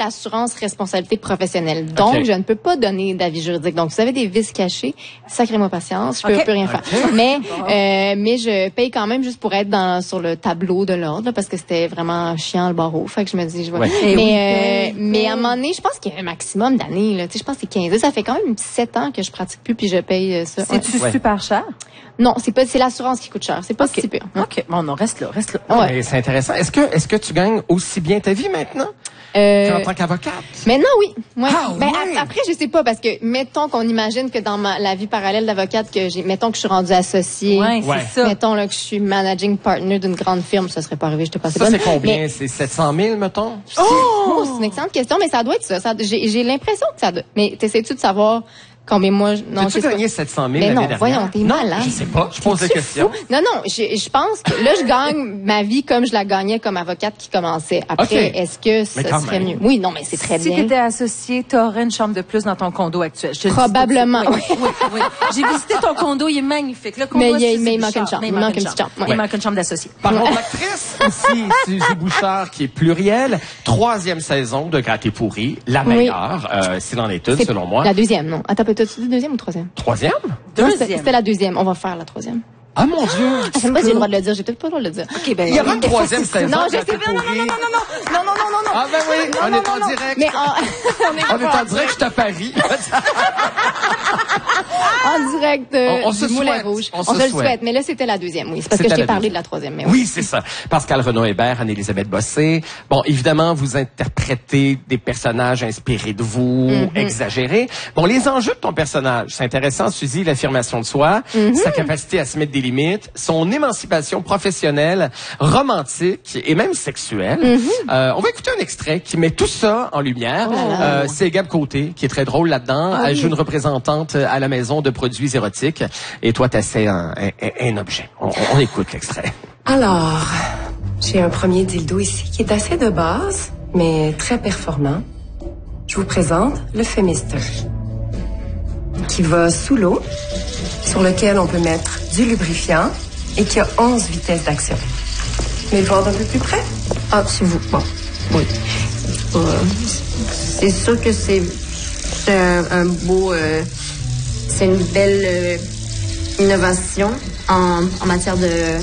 l'assurance responsabilité professionnelle. Donc, je ne peux pas donner d'avis juridique. Donc, si vous avez des vices cachés, sacrez-moi patience, je peux plus rien faire. Mais je paye quand même juste pour être sur le tableau de l'ordre, là, parce que c'était vraiment chiant le barreau. Fait que je me dis, je vois. Mais à un moment donné, je pense qu'il y a un maximum d'années, là. Tu sais, je pense que c'est 15 ans. Ça fait quand même 7 ans que je pratique plus puis je paye ça. C'est-tu super cher? Non, c'est l'assurance qui coûte cher. C'est pas si pire. OK. Bon, non, reste là. Ouais. C'est intéressant. Est-ce que tu gagnes aussi bien ta vie maintenant? En tant qu'avocate? Maintenant, oui. Ouais. Oui. Après, je sais pas, parce que, mettons qu'on imagine que dans la vie parallèle d'avocate, mettons que je suis rendue associée. C'est ça. Mettons, là, que je suis managing partner d'une grande firme, ça serait pas arrivé, je te passe. Ça, c'est combien? C'est 700 000, mettons? C'est une excellente question, mais ça doit être ça. J'ai l'impression que ça doit. Mais t'essaies-tu de savoir combien moi, non, tu gagné 700 000 l'année dernière? Voyons, t'es malade. Je sais pas, je pose des questions. Non, je pense que là, je gagne ma vie comme je la gagnais comme avocate qui commençait. Après, est-ce que ça serait mieux? Oui, non, mais c'est très bien. Si t'étais associé, t'aurais une chambre de plus dans ton condo actuel. Probablement. Oui. J'ai visité ton condo, il est magnifique. Le condo, mais il manque une chambre. Il manque une petite chambre. Il manque une chambre d'associé. Parlons de l'actrice aussi, Suzy Bouchard, qui est plurielle. 3e saison de Gâté pourri, la meilleure, s'il en est une, selon moi. La 2e, non. Attends, t'as-tu dit 2e ou 3e? 3e? C'était la 2e. On va faire la 3e. Ah, mon Dieu! Je sais pas si j'ai le droit de le dire. J'ai peut-être pas le droit de le dire. OK, ben. Il y aura une 3e saison. Non, je sais pas. Non. Ah, ben oui, on est en direct. Mais on est en direct, je suis à Paris. En direct du Moulin Rouge. On se le souhaite. Mais là, c'était la 2e, oui. C'est parce que je t'ai parlé de la 3e. Mais oui, c'est ça. Pascal Renaud-Hébert, Anne-Élisabeth Bossé. Bon, évidemment, vous interprétez des personnages inspirés de vous, exagérés. Bon, les enjeux de ton personnage, c'est intéressant, Suzy, l'affirmation de soi, sa capacité à se mettre des limites, son émancipation professionnelle, romantique et même sexuelle. On va écouter un extrait qui met tout ça en lumière. C'est Gab Côté, qui est très drôle là-dedans. Elle joue une représentante à la maison de produits érotiques. Et toi, t'essaies un objet. On écoute l'extrait. Alors, j'ai un premier dildo ici qui est assez de base, mais très performant. Je vous présente le Femister, qui va sous l'eau, sur lequel on peut mettre du lubrifiant et qui a 11 vitesses d'action. Mais le voir d'un peu plus près? Ah, c'est vous. Bon, oui. C'est sûr que c'est un beau... c'est une belle innovation en matière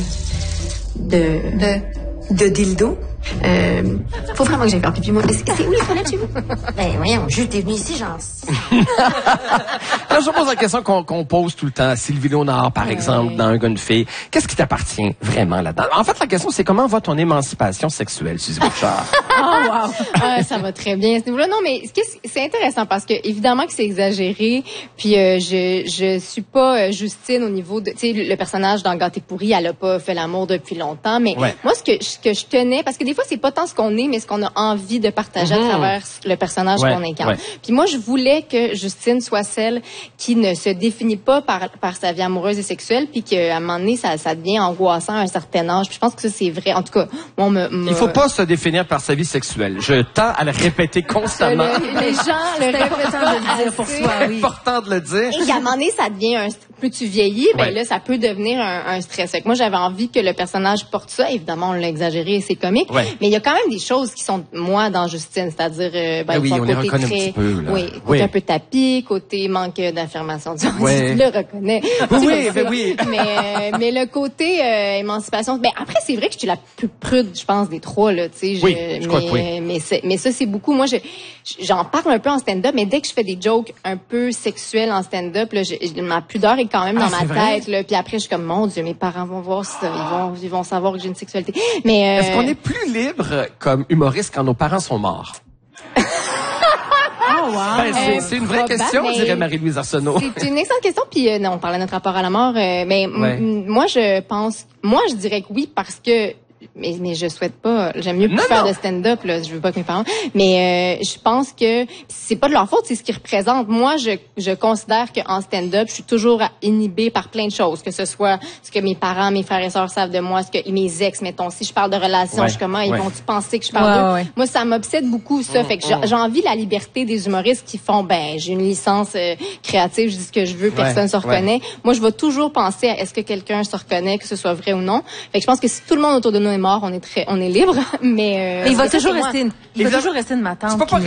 de dildo. Faut vraiment que j'aille faire pipi, moi. C'est où les toilettes chez vous? Ben, voyons, juste t'es venu ici, genre. Alors, je pose la question qu'on pose tout le temps à Sylvie Léonard, par exemple, dans Un gars, une fille. Qu'est-ce qui t'appartient vraiment là-dedans? En fait, la question, c'est comment va ton émancipation sexuelle, Suzy Bouchard? Ça va très bien à ce niveau-là. Non, mais c'est intéressant parce que, évidemment que c'est exagéré. Puis, je suis pas Justine au niveau de, tu sais, le personnage dans Gâté pourri, elle a pas fait l'amour depuis longtemps. Mais moi, ce que je tenais, parce que des fois, c'est pas tant ce qu'on est, mais ce qu'on a envie de partager à travers le personnage qu'on incarne. Puis moi, je voulais que Justine soit celle qui ne se définit pas par sa vie amoureuse et sexuelle, puis qu'à un moment donné, ça devient angoissant à un certain âge. Puis je pense que ça, c'est vrai. En tout cas, il faut pas se définir par sa vie sexuelle. Je tends à le répéter constamment. Les gens le répètent de le dire pour soi, oui. C'est important de le dire. Et à un moment donné, ça devient plus tu vieillis, ben là, ça peut devenir un stress. Fait que moi, j'avais envie que le personnage porte ça. Évidemment, on l'a exagéré et c'est comique. Mais il y a quand même des choses qui sont moi dans Justine, c'est-à-dire on les reconnaît un petit peu, là. Côté un peu tapis, côté manque d'affirmation. Tu le reconnais. Oui. Mais le côté émancipation. Ben après, c'est vrai que je suis la plus prude, je pense, des trois là. Tu sais, mais ça, c'est beaucoup. Moi, j'en parle un peu en stand-up, mais dès que je fais des jokes un peu sexuels en stand-up, là, ma pudeur est quand même dans ma tête. Là, puis après, je suis comme, mon Dieu, mes parents vont voir ça, ils vont savoir que j'ai une sexualité. Mais est-ce qu'on est plus libre comme humoriste quand nos parents sont morts? C'est une vraie question, dirait Marie-Louise Arsenault. C'est une excellente question. Puis on parlait de notre rapport à la mort. Moi, je dirais que oui, parce que mais je souhaite pas. J'aime mieux plus faire de stand-up, là. Je veux pas que mes parents. Mais je pense que c'est pas de leur faute, c'est ce qu'ils représentent. Moi, je considère qu'en stand-up, je suis toujours inhibée par plein de choses, que ce soit ce que mes parents, mes frères et sœurs savent de moi, ce que mes ex, mettons, si je parle de relations, je suis comment ils vont-tu penser que je parle d'eux? Moi, ça m'obsède beaucoup ça. Fait que j'ai envie la liberté des humoristes qui font, j'ai une licence créative, je dis ce que je veux, personne se reconnaît. Moi, je vais toujours penser à est-ce que quelqu'un se reconnaît, que ce soit vrai ou non. Fait que je pense que si tout le monde autour de nous est mort, on est libre, mais il va toujours rester une ma tante.